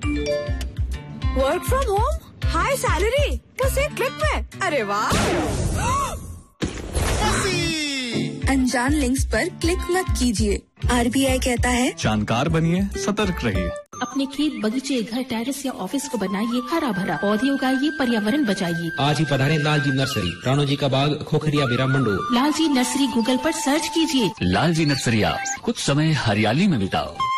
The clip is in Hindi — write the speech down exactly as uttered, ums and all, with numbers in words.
Work from home, high salary, बस एक क्लिक में। अरे वाह। अनजान लिंक्स पर क्लिक मत कीजिए। आरबीआई कहता है जानकार बनिए, सतर्क रहिए। अपने खेत, बगीचे, घर, टेरेस या ऑफिस को बनाइए हरा भरा, पौधे उगाइए, पर्यावरण बचाइए। आज ही पधारें लालजी नर्सरी, राणो जी का बाग, खोखरिया बिरा मंडोर। लालजी नर्सरी गूगल पर सर्च कीजिए। लालजी नर्सरी, कुछ समय हरियाली में बिताओ।